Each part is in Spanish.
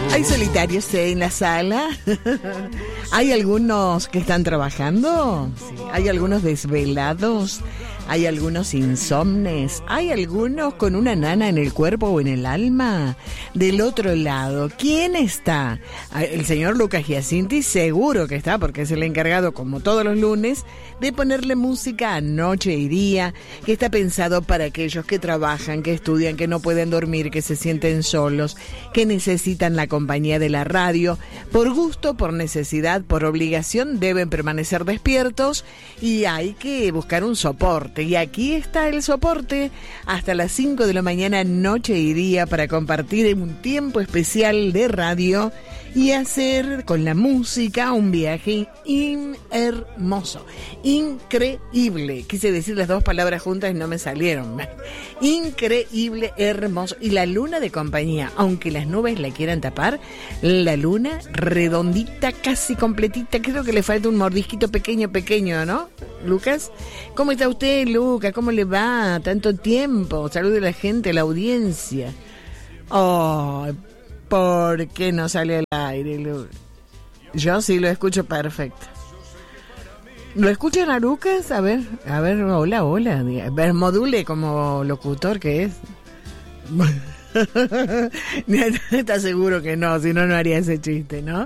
¿Hay solitarios en la sala? ¿Hay algunos que están trabajando? Sí. ¿Hay algunos desvelados? ¿Hay algunos insomnes? ¿Hay algunos con una nana en el cuerpo o en el alma? Del otro lado, ¿quién está? El señor Lucas Giacinti seguro que está, porque es el encargado, como todos los lunes, de ponerle música a noche y día, que está pensado para aquellos que trabajan, que estudian, que no pueden dormir, que se sienten solos, que necesitan la compañía de la radio. Por gusto, por necesidad, por obligación, deben permanecer despiertos y hay que buscar un soporte. Y aquí está el soporte hasta las 5 de la mañana, noche y día, para compartir en un tiempo especial de radio y hacer con la música un viaje hermoso, increíble. Quise decir las dos palabras juntas y no me salieron. Increíble, hermoso. Y la luna de compañía, aunque las nubes la quieran tapar, la luna redondita, casi completita. Creo que le falta un mordisquito pequeño, ¿no, Lucas? ¿Cómo está usted, Lucas? ¿Cómo le va? Tanto tiempo. Salude a la gente, a la audiencia. Oh, ¿por qué no sale al aire, Lucas? Yo sí lo escucho perfecto. ¿Lo escuchan a Lucas? A ver, hola. A ver, module como locutor que es. ¿Está seguro que no? Si no, no haría ese chiste, ¿no?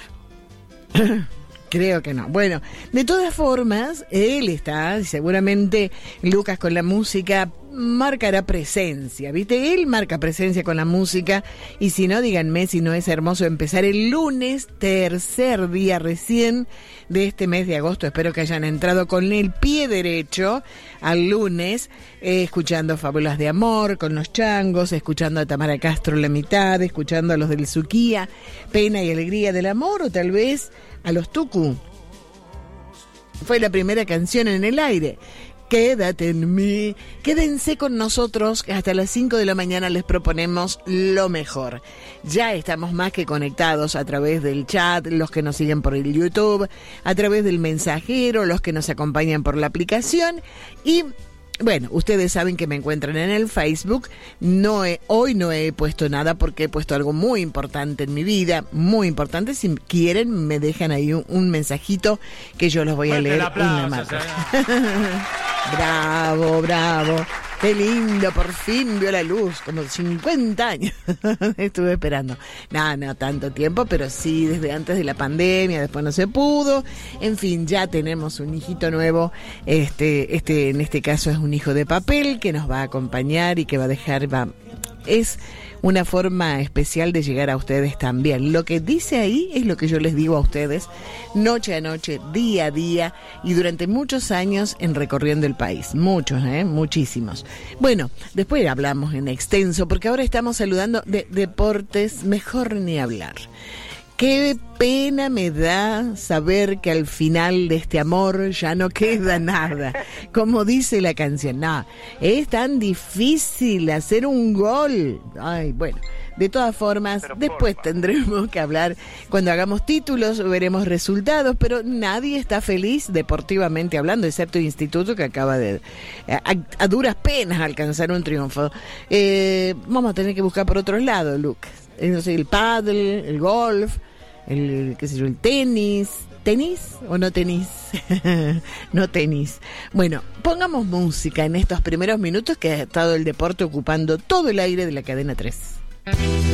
Creo que no. Bueno, de todas formas, él está, seguramente Lucas con la música marcará presencia, ¿viste? Él marca presencia con la música y si no, díganme si no es hermoso empezar el lunes, tercer día recién de este mes de agosto. Espero que hayan entrado con el pie derecho al lunes, escuchando Fábulas de Amor con los Changos, escuchando a Tamara Castro La Mitad, escuchando a los del Suquía, Pena y Alegría del Amor, o tal vez a los Tucu. Fue la primera canción en el aire. Quédate en mí, quédense con nosotros, hasta las 5 de la mañana les proponemos lo mejor. Ya estamos más que conectados a través del chat, los que nos siguen por el YouTube, a través del mensajero, los que nos acompañan por la aplicación y... Bueno, ustedes saben que me encuentran en el Facebook. Hoy no he puesto nada porque he puesto algo muy importante en mi vida, muy importante. Si quieren, me dejan ahí un mensajito que yo los voy a leer en la marca. Bravo. Qué lindo, por fin vio la luz, como 50 años estuve esperando. No tanto tiempo, pero sí desde antes de la pandemia, después no se pudo. En fin, ya tenemos un hijito nuevo, en este caso es un hijo de papel que nos va a acompañar y que va a dejar, es una forma especial de llegar a ustedes también. Lo que dice ahí es lo que yo les digo a ustedes, noche a noche, día a día, y durante muchos años en recorriendo el país. Muchos, muchísimos. Bueno, después hablamos en extenso, porque ahora estamos saludando de deportes, mejor ni hablar. Qué pena me da saber que al final de este amor ya no queda nada. Como dice la canción, es tan difícil hacer un gol. Ay, bueno, de todas formas, después tendremos que hablar. Cuando hagamos títulos veremos resultados, pero nadie está feliz deportivamente hablando, excepto el Instituto, que acaba de, a duras penas, alcanzar un triunfo. Vamos a tener que buscar por otros lados, Lucas. No sé, el pádel, el golf, el tenis. ¿Tenis o no tenis? No tenis. Bueno, pongamos música en estos primeros minutos que ha estado el deporte ocupando todo el aire de la cadena 3.